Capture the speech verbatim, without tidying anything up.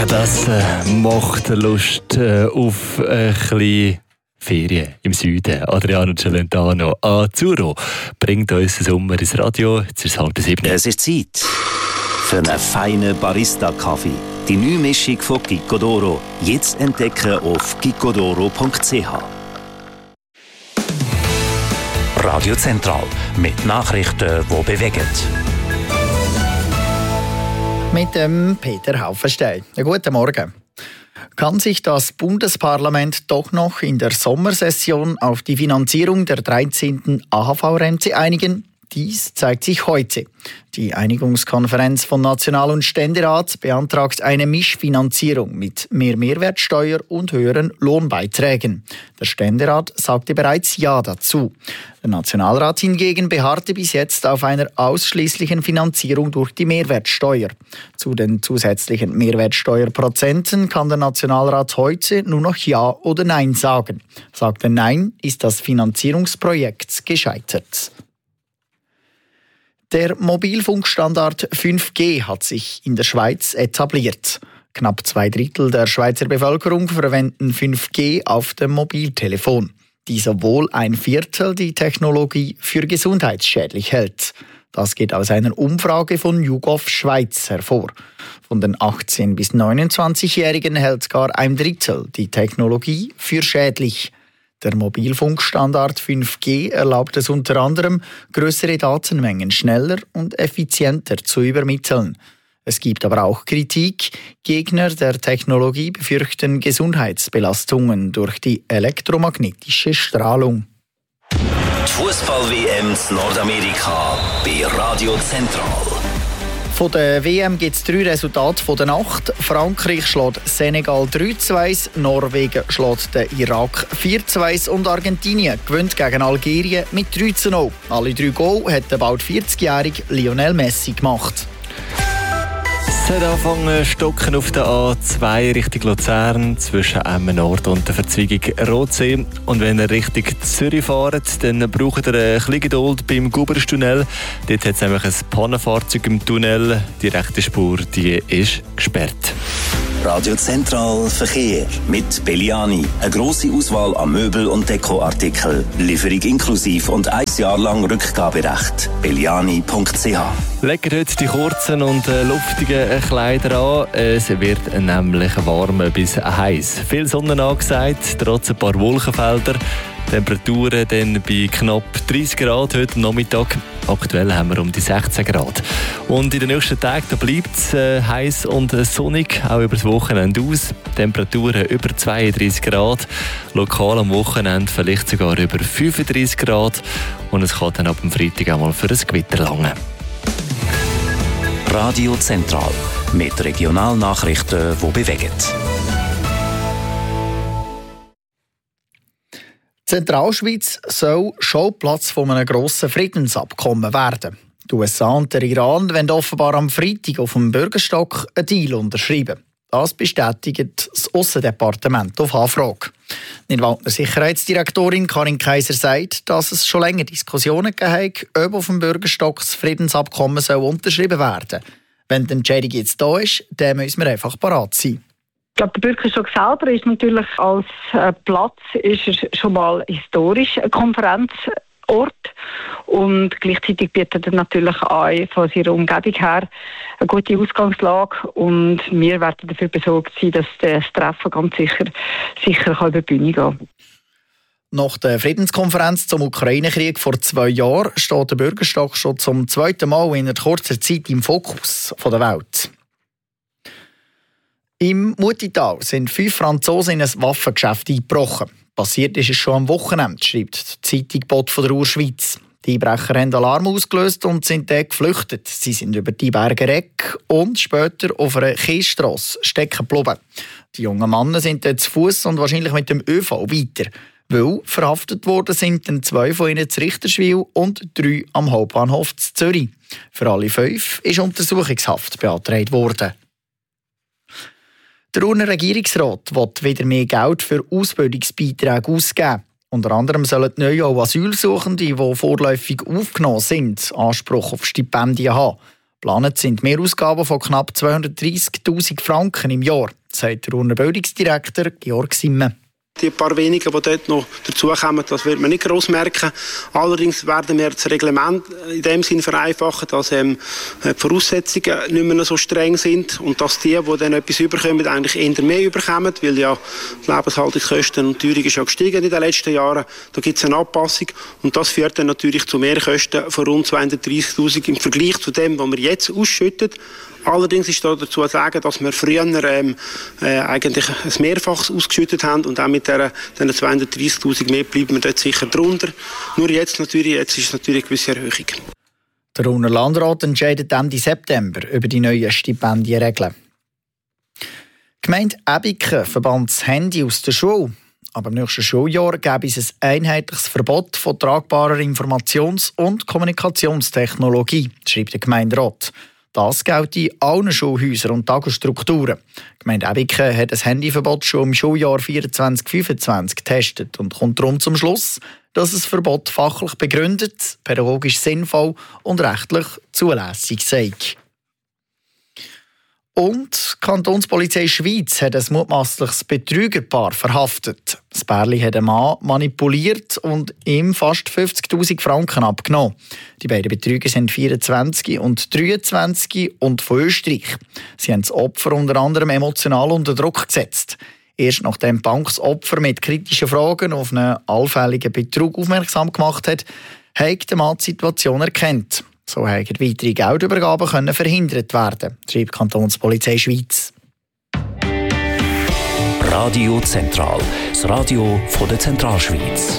Das äh, macht Lust äh, auf ein bisschen Ferien im Süden. Adriano Celentano Azzurro bringt uns den Sommer ins Radio. Jetzt ist es halb sieben. Es ist Zeit für einen feinen Barista-Kaffee. Die neue Mischung von Gicodoro. Jetzt entdecken auf gicodoro punkt c h. Radio Zentral mit Nachrichten, die bewegen. Mit dem Peter Haufenstein. Guten Morgen. Kann sich das Bundesparlament doch noch in der Sommersession auf die Finanzierung der dreizehnten A H V-Rente einigen? Dies zeigt sich heute. Die Einigungskonferenz von National- und Ständerat beantragt eine Mischfinanzierung mit mehr Mehrwertsteuer und höheren Lohnbeiträgen. Der Ständerat sagte bereits Ja dazu. Der Nationalrat hingegen beharrte bis jetzt auf einer ausschließlichen Finanzierung durch die Mehrwertsteuer. Zu den zusätzlichen Mehrwertsteuerprozenten kann der Nationalrat heute nur noch Ja oder Nein sagen. Sagt er Nein, ist das Finanzierungsprojekt gescheitert. Der Mobilfunkstandard fünf G hat sich in der Schweiz etabliert. Knapp zwei Drittel der Schweizer Bevölkerung verwenden fünf G auf dem Mobiltelefon. Dieser wohl ein Viertel die Technologie für gesundheitsschädlich hält. Das geht aus einer Umfrage von YouGov Schweiz hervor. Von den achtzehn- bis neunundzwanzigjährigen hält gar ein Drittel die Technologie für schädlich. Der Mobilfunkstandard fünf G erlaubt es unter anderem, größere Datenmengen schneller und effizienter zu übermitteln. Es gibt aber auch Kritik. Gegner der Technologie befürchten Gesundheitsbelastungen durch die elektromagnetische Strahlung. Die Fußball-W M in Nordamerika bei Radio Zentral. Von der W M gibt es drei Resultate von der Nacht. Frankreich schlägt Senegal drei zu eins, Norwegen schlägt den Irak vier zu eins und Argentinien gewinnt gegen Algerien mit drei zu null. Alle drei Goal hat der bald vierzigjährige Lionel Messi gemacht. Es hat angefangen zu stocken auf der A zwei Richtung Luzern zwischen Emmen Nord und der Verzweigung Rotsee. Und wenn ihr Richtung Zürich fahrt, dann braucht ihr ein bisschen Geduld beim Guberstunnel. Dort hat es nämlich ein Pannenfahrzeug im Tunnel. Die rechte Spur die ist gesperrt. Radio Zentral Verkehr mit Belliani. Eine grosse Auswahl an Möbel- und Dekoartikeln. Lieferung inklusiv und ein Jahr lang Rückgaberecht. belliani punkt c h. Legt heute die kurzen und äh, luftigen Kleider an. Es wird nämlich warm bis heiß. Viel Sonne angesagt, trotz ein paar Wolkenfelder. Temperaturen dann bei knapp dreißig Grad heute Nachmittag. Aktuell haben wir um die sechzehn Grad. Und in den nächsten Tagen bleibt es äh, heiß und äh, sonnig, auch über das Wochenende aus. Temperaturen über zweiunddreißig Grad. Lokal am Wochenende vielleicht sogar über fünfunddreißig Grad. Und es kann dann ab dem Freitag auch mal für ein Gewitter langen. Radio Zentral mit Regionalnachrichten, die bewegen. Zentralschweiz soll Schauplatz von einem grossen Friedensabkommen werden. Die U S A und der Iran wollen offenbar am Freitag auf dem Bürgerstock einen Deal unterschreiben. Das bestätigt das Aussendepartement auf Anfrage. Die Waldner Sicherheitsdirektorin Karin Kaiser sagt, dass es schon länger Diskussionen gegeben hat, ob auf dem Bürgerstock das Friedensabkommen soll unterschrieben werden soll. Wenn die Entscheidung jetzt da ist, dann müssen wir einfach parat sein. Ich glaube, der Bürgerstock selber ist natürlich als äh, Platz ist er schon mal historisch ein Konferenzort und gleichzeitig bietet er natürlich auch von seiner Umgebung her eine gute Ausgangslage und wir werden dafür besorgt sein, dass das Treffen ganz sicher, sicher kann über die Bühne gehen kann. Nach der Friedenskonferenz zum Ukraine-Krieg vor zwei Jahren steht der Bürgerstock schon zum zweiten Mal in kurzer Zeit im Fokus der Welt. Im Mutital sind fünf Franzosen in ein Waffengeschäft eingebrochen. Passiert ist es schon am Wochenende, schreibt die Zeitung Bot von der Urschweiz. Die Einbrecher haben Alarm ausgelöst und sind dann geflüchtet. Sie sind über die Berge Reck und später auf einer Kiesstrasse stecken geblieben. Die jungen Männer sind dann zu Fuß und wahrscheinlich mit dem ÖV weiter. Weil verhaftet worden sind dann zwei von ihnen zu Richterswil und drei am Hauptbahnhof zu Zürich. Für alle fünf ist Untersuchungshaft beantragt worden. Der Urner Regierungsrat will wieder mehr Geld für Ausbildungsbeiträge ausgeben. Unter anderem sollen die neuen Asylsuchenden, die vorläufig aufgenommen sind, Anspruch auf Stipendien haben. Geplant sind Mehrausgaben von knapp zweihundertdreissigtausend Franken im Jahr, sagt der Urner Bildungsdirektor Georg Simme. Die paar wenigen, die dort noch dazukommen, das wird man nicht gross merken. Allerdings werden wir das Reglement in dem Sinn vereinfachen, dass ähm, die Voraussetzungen nicht mehr so streng sind und dass die, die dann etwas überkommen, eigentlich eher mehr überkommen, weil ja die Lebenshaltungskosten und die Teuerung ist ja gestiegen in den letzten Jahren. Da gibt es eine Anpassung und das führt dann natürlich zu Mehrkosten von rund zweihundertdreissigtausend im Vergleich zu dem, was wir jetzt ausschütten. Allerdings ist da dazu zu sagen, dass wir früher ähm, äh, eigentlich ein Mehrfaches ausgeschüttet haben und auch mit der, den zweihundertdreissigtausend mehr bleiben wir dort sicher drunter. Nur jetzt, natürlich, jetzt ist es natürlich eine gewisse Erhöhung. Der Urner Landrat entscheidet Ende September über die neuen Stipendienregeln. Die Gemeinde Ebiken verbannt das Handy aus der Schule. Aber im nächsten Schuljahr gäbe es ein einheitliches Verbot von tragbarer Informations- und Kommunikationstechnologie, schreibt der Gemeinderat. Das gilt in allen Schulhäusern und Tagesstrukturen. Die Gemeinde Ebiken hat das Handyverbot schon im Schuljahr vierundzwanzig fünfundzwanzig getestet und kommt darum zum Schluss, dass das Verbot fachlich begründet, pädagogisch sinnvoll und rechtlich zulässig sei. Und die Kantonspolizei Schweiz hat ein mutmaßliches Betrügerpaar verhaftet. Das Pärchen hat einen Mann manipuliert und ihm fast fünfzigtausend Franken abgenommen. Die beiden Betrüger sind vierundzwanzig und dreiundzwanzig und von Österreich. Sie haben das Opfer unter anderem emotional unter Druck gesetzt. Erst nachdem die Bank das Opfer mit kritischen Fragen auf einen allfälligen Betrug aufmerksam gemacht hat, hat der Mann die Situation erkannt. So konnten weitere Geldübergaben können verhindert werden, schreibt die Kantonspolizei Schweiz. Radio Zentral, das Radio von der Zentralschweiz.